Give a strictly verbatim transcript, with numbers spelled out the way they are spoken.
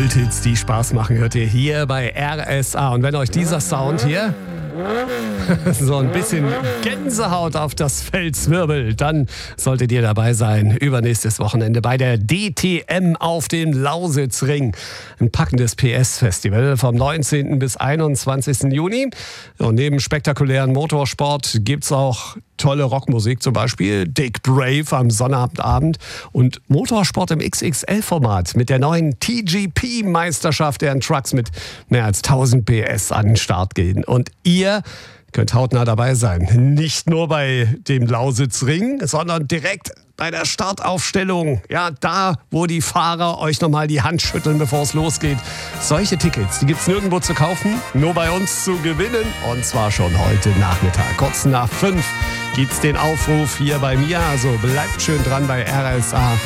Kulthits, die Spaß machen, hört ihr hier bei R S A. Und wenn euch dieser Sound hier so ein bisschen Gänsehaut auf das Feld zwirbelt, dann solltet ihr dabei sein übernächstes Wochenende bei der D T M auf dem Lausitzring. Ein packendes P S-Festival vom neunzehnten bis einundzwanzigsten Juni. Und neben spektakulären Motorsport gibt's auch tolle Rockmusik, zum Beispiel Dick Brave am Sonnabendabend und Motorsport im X X L-Format mit der neuen T G P-Meisterschaft, deren Trucks mit mehr als tausend P S an den Start gehen. Und ihr könnt hautnah dabei sein. Nicht nur bei dem Lausitzring, sondern direkt bei der Startaufstellung. Ja, da, wo die Fahrer euch nochmal die Hand schütteln, bevor es losgeht. Solche Tickets, die gibt's nirgendwo zu kaufen, nur bei uns zu gewinnen. Und zwar schon heute Nachmittag. Kurz nach fünf gibt's den Aufruf hier bei mir. Also bleibt schön dran bei R S A.